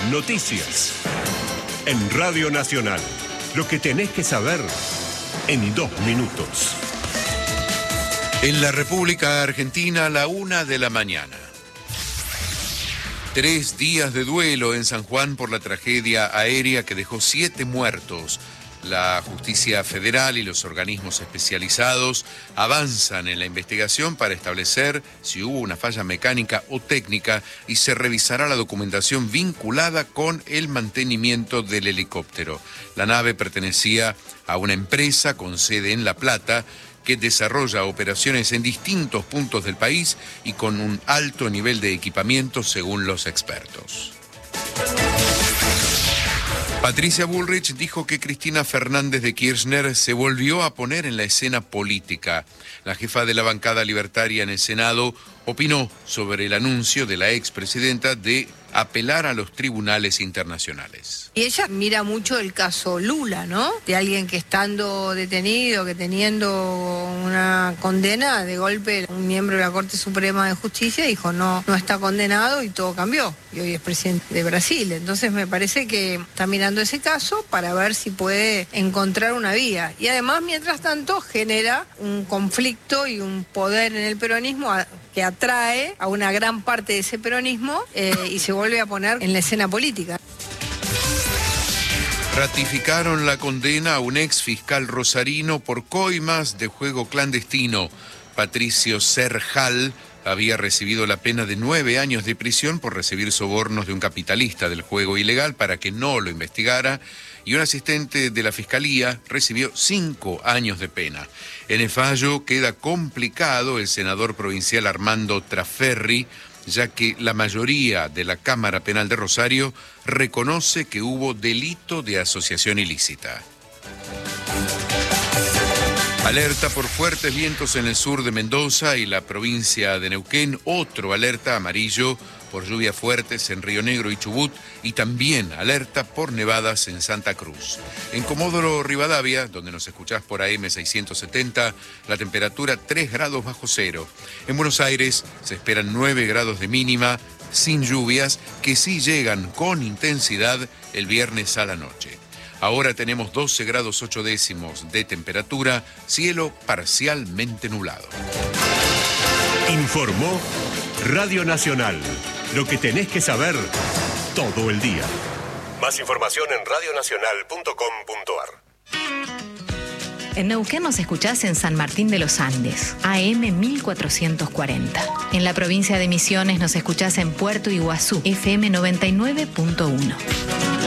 Noticias. En Radio Nacional. Lo que tenés que saber en 2 minutos. En la República Argentina, 1:00 de la mañana. 3 días de duelo en San Juan por la tragedia aérea que dejó 7 muertos. La justicia federal y los organismos especializados avanzan en la investigación para establecer si hubo una falla mecánica o técnica y se revisará la documentación vinculada con el mantenimiento del helicóptero. La nave pertenecía a una empresa con sede en La Plata que desarrolla operaciones en distintos puntos del país y con un alto nivel de equipamiento según los expertos. Patricia Bullrich dijo que Cristina Fernández de Kirchner se volvió a poner en la escena política. La jefa de la bancada libertaria en el Senado opinó sobre el anuncio de la expresidenta de apelar a los tribunales internacionales. Y ella mira mucho el caso Lula, ¿no? De alguien que estando detenido, que teniendo una condena, de golpe un miembro de la Corte Suprema de Justicia dijo no está condenado y todo cambió. Y hoy es presidente de Brasil. Entonces me parece que está mirando ese caso para ver si puede encontrar una vía. Y además, mientras tanto, genera un conflicto y un poder en el peronismo que atrae a una gran parte de ese peronismo y se vuelve a poner en la escena política. Ratificaron la condena a un ex fiscal rosarino por coimas de juego clandestino. Patricio Serjal había recibido la pena de 9 años de prisión por recibir sobornos de un capitalista del juego ilegal para que no lo investigara, y un asistente de la Fiscalía recibió 5 años de pena. En el fallo queda complicado el senador provincial Armando Traferri, ya que la mayoría de la Cámara Penal de Rosario reconoce que hubo delito de asociación ilícita. Alerta por fuertes vientos en el sur de Mendoza y la provincia de Neuquén. Otro alerta amarillo por lluvias fuertes en Río Negro y Chubut. Y también alerta por nevadas en Santa Cruz. En Comodoro Rivadavia, donde nos escuchás por AM 670, la temperatura 3 grados bajo cero. En Buenos Aires se esperan 9 grados de mínima, sin lluvias, que sí llegan con intensidad el viernes a la noche. Ahora tenemos 12 grados 8 décimos de temperatura, cielo parcialmente nublado. Informó Radio Nacional. Lo que tenés que saber todo el día. Más información en radionacional.com.ar. En Neuquén nos escuchás en San Martín de los Andes, AM 1440. En la provincia de Misiones nos escuchás en Puerto Iguazú, FM 99.1.